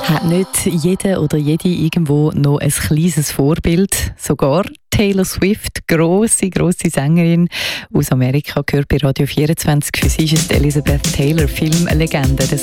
Hat nicht jeder oder jede irgendwo noch ein kleines Vorbild? Sogar Taylor Swift, grosse Sängerin aus Amerika, gehört bei Radio 24. Für sie ist es Elizabeth Taylor, Filmlegende. Der